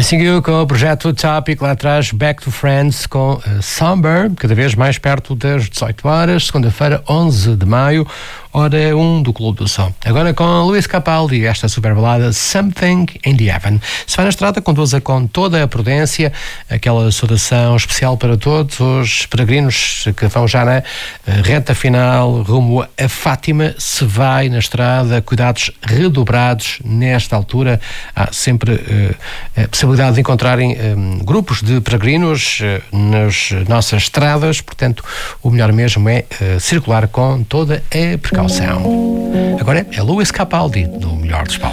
Missing You com o projeto Topic, lá atrás Back to Friends com Somber, cada vez mais perto das 18 horas, segunda-feira, 11 de maio, hora 1 do Clube do Som. Agora com Luís Capaldi, esta super balada Something in the Heaven. Se vai na estrada, conduza com toda a prudência, aquela saudação especial para todos os peregrinos que vão já na reta final rumo a Fátima. Se vai na estrada, cuidados redobrados nesta altura. Há sempre a possibilidade de encontrarem grupos de peregrinos nas nossas estradas, portanto o melhor mesmo é circular com toda a precaução. Agora é Luís Capaldi, no Melhor dos Palcos.